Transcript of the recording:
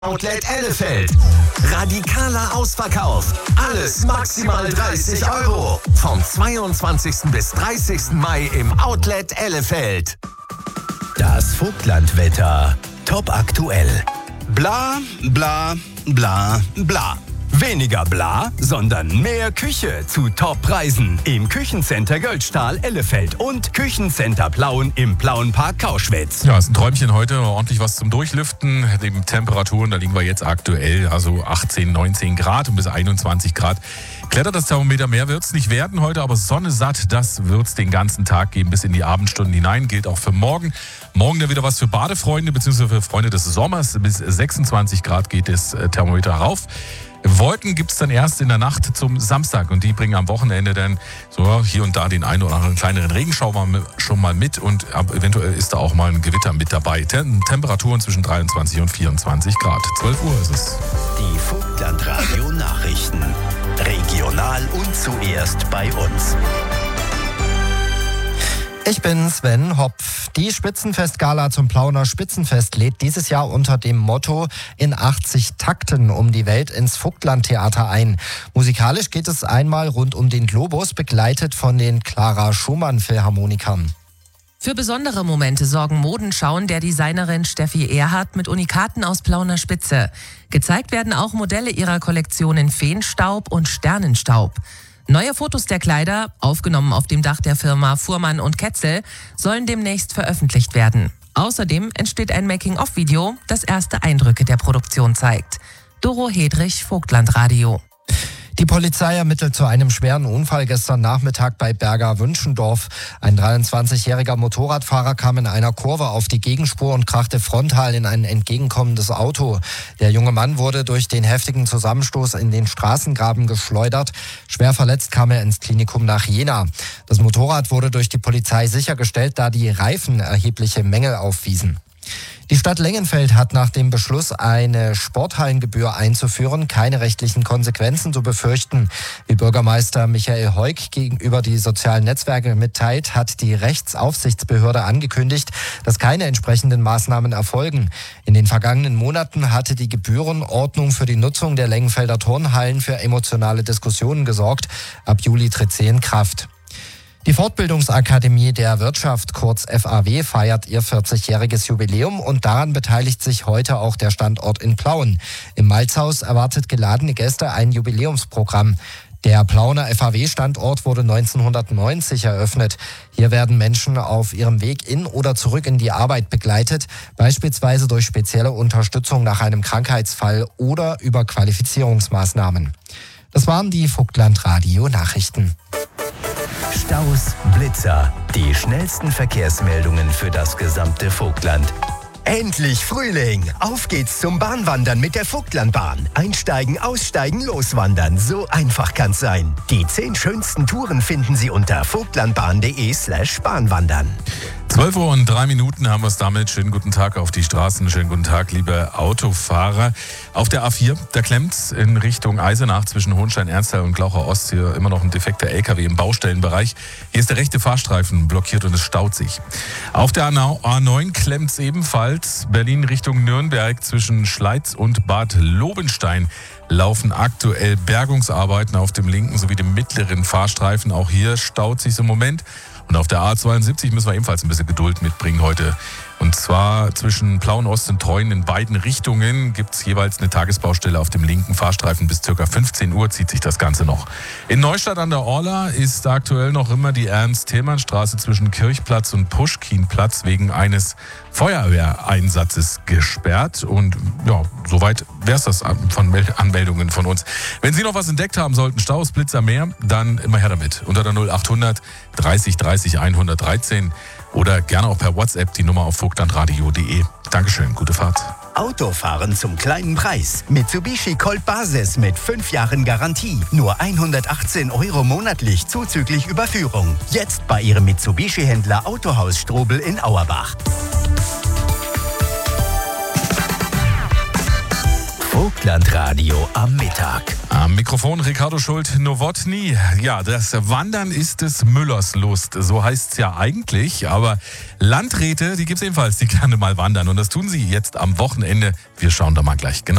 Outlet Ellefeld. Radikaler Ausverkauf. Alles maximal 30 €. Vom 22. bis 30. Mai im Outlet Ellefeld. Das Vogtlandwetter. Top aktuell. Bla, bla, bla, bla. Weniger bla, sondern mehr Küche zu Top-Preisen im Küchencenter Göldstahl Ellefeld und Küchencenter Plauen im Plauenpark Kauschwitz. Ja, ist ein Träumchen heute, ordentlich was zum Durchlüften. Die Temperaturen, da liegen wir jetzt aktuell, also 18, 19 Grad und bis 21 Grad. Klettert das Thermometer, mehr wird es nicht werden heute, aber Sonne satt, das wird es den ganzen Tag geben, bis in die Abendstunden hinein. Gilt auch für morgen. Morgen da wieder was für Badefreunde bzw. für Freunde des Sommers. Bis 26 Grad geht das Thermometer rauf. Wolken gibt es dann erst in der Nacht zum Samstag und die bringen am Wochenende dann so hier und da den einen oder anderen kleineren Regenschauer schon mal mit und eventuell ist da auch mal ein Gewitter mit dabei. Temperaturen zwischen 23 und 24 Grad. 12 Uhr ist es. Die Vogtlandradio-Nachrichten. Regional und zuerst bei uns. Ich bin Sven Hopf. Die Spitzenfest-Gala zum Plauener Spitzenfest lädt dieses Jahr unter dem Motto in 80 Takten um die Welt ins Vogtlandtheater ein. Musikalisch geht es einmal rund um den Globus, begleitet von den Clara Schumann-Philharmonikern. Für besondere Momente sorgen Modenschauen der Designerin Steffi Erhardt mit Unikaten aus Plauener Spitze. Gezeigt werden auch Modelle ihrer Kollektion in Feenstaub und Sternenstaub. Neue Fotos der Kleider, aufgenommen auf dem Dach der Firma Fuhrmann und Ketzel, sollen demnächst veröffentlicht werden. Außerdem entsteht ein Making-of-Video, das erste Eindrücke der Produktion zeigt. Doro Hedrich, Vogtlandradio. Die Polizei ermittelt zu einem schweren Unfall gestern Nachmittag bei Berger-Wünschendorf. Ein 23-jähriger Motorradfahrer kam in einer Kurve auf die Gegenspur und krachte frontal in ein entgegenkommendes Auto. Der junge Mann wurde durch den heftigen Zusammenstoß in den Straßengraben geschleudert. Schwer verletzt kam er ins Klinikum nach Jena. Das Motorrad wurde durch die Polizei sichergestellt, da die Reifen erhebliche Mängel aufwiesen. Die Stadt Lengenfeld hat nach dem Beschluss, eine Sporthallengebühr einzuführen, keine rechtlichen Konsequenzen zu befürchten. Wie Bürgermeister Michael Heuk gegenüber die sozialen Netzwerke mitteilt, hat die Rechtsaufsichtsbehörde angekündigt, dass keine entsprechenden Maßnahmen erfolgen. In den vergangenen Monaten hatte die Gebührenordnung für die Nutzung der Lengenfelder Turnhallen für emotionale Diskussionen gesorgt. Ab Juli tritt sie in Kraft. Die Fortbildungsakademie der Wirtschaft, kurz FAW, feiert ihr 40-jähriges Jubiläum und daran beteiligt sich heute auch der Standort in Plauen. Im Malzhaus erwartet geladene Gäste ein Jubiläumsprogramm. Der Plauener FAW-Standort wurde 1990 eröffnet. Hier werden Menschen auf ihrem Weg in oder zurück in die Arbeit begleitet, beispielsweise durch spezielle Unterstützung nach einem Krankheitsfall oder über Qualifizierungsmaßnahmen. Das waren die Vogtlandradio-Nachrichten. Staus, Blitzer, die schnellsten Verkehrsmeldungen für das gesamte Vogtland. Endlich Frühling! Auf geht's zum Bahnwandern mit der Vogtlandbahn. Einsteigen, aussteigen, loswandern. So einfach kann's sein. Die 10 schönsten Touren finden Sie unter vogtlandbahn.de/Bahnwandern. 12 Uhr und 3 Minuten haben wir es damit. Schönen guten Tag auf die Straßen. Schönen guten Tag, liebe Autofahrer. Auf der A4, da klemmt's in Richtung Eisenach zwischen Hohenstein, Ernsthal und Glaucher Ost. Hier immer noch ein defekter LKW im Baustellenbereich. Hier ist der rechte Fahrstreifen blockiert und es staut sich. Auf der A9 klemmt's ebenfalls. Berlin Richtung Nürnberg zwischen Schleiz und Bad Lobenstein laufen aktuell Bergungsarbeiten auf dem linken sowie dem mittleren Fahrstreifen. Auch hier staut sich im Moment. Und auf der A72 müssen wir ebenfalls ein bisschen Geduld mitbringen heute. Und zwar zwischen Plauen Ost und Treuen in beiden Richtungen gibt es jeweils eine Tagesbaustelle auf dem linken Fahrstreifen. Bis ca. 15 Uhr zieht sich das Ganze noch. In Neustadt an der Orla ist aktuell noch immer die Ernst-Thälmann-Straße zwischen Kirchplatz und Puschkinplatz wegen eines Feuerwehreinsatzes gesperrt. Und ja, soweit wäre es das von Anmeldungen von uns. Wenn Sie noch was entdeckt haben sollten, Staus, Blitzer, mehr, dann immer her damit. Unter der 0800 30 30 113 oder gerne auch per WhatsApp die Nummer auf vogtlandradio.de. Dankeschön, gute Fahrt. Autofahren zum kleinen Preis. Mitsubishi Colt Basis mit 5 Jahren Garantie. Nur 118 € monatlich zuzüglich Überführung. Jetzt bei Ihrem Mitsubishi-Händler Autohaus Strobel in Auerbach. Vogtlandradio am Mittag. Am Mikrofon Ricardo Schult-Nowotny. Ja, das Wandern ist des Müllers Lust. So heißt es ja eigentlich. Aber Landräte, die gibt es ebenfalls, die gerne mal wandern. Und das tun sie jetzt am Wochenende. Wir schauen da mal gleich genau.